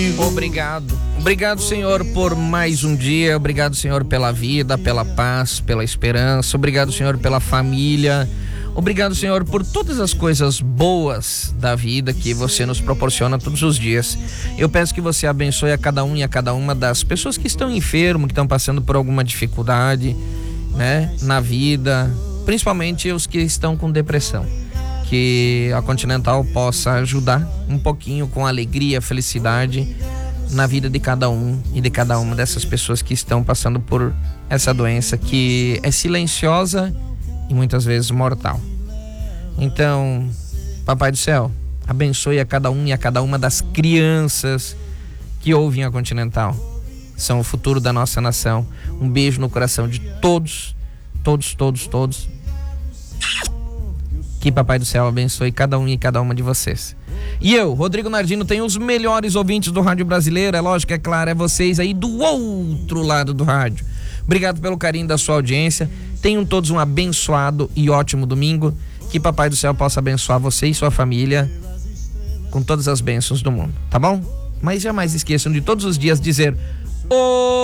comigo. Obrigado, Senhor, por mais um dia. Obrigado, Senhor, pela vida, pela paz, pela esperança. Obrigado, Senhor, pela família. Obrigado, Senhor, por todas as coisas boas da vida que você nos proporciona todos os dias. Eu peço que você abençoe a cada um e a cada uma das pessoas que estão enfermos, que estão passando por alguma dificuldade, né, na vida, principalmente os que estão com depressão. Que a Continental possa ajudar um pouquinho com alegria, felicidade na vida de cada um e de cada uma dessas pessoas que estão passando por essa doença que é silenciosa e muitas vezes mortal. Então, Papai do Céu, abençoe a cada um e a cada uma das crianças que ouvem a Continental. São o futuro da nossa nação. Um beijo no coração de todos. Que Papai do Céu abençoe cada um e cada uma de vocês. E eu, Rodrigo Nardino, tenho os melhores ouvintes do rádio brasileiro. É lógico, é claro, é vocês aí do outro lado do rádio. Obrigado pelo carinho da sua audiência. Tenham todos um abençoado e ótimo domingo. Que Papai do Céu possa abençoar você e sua família com todas as bênçãos do mundo, tá bom? Mas jamais esqueçam de todos os dias dizer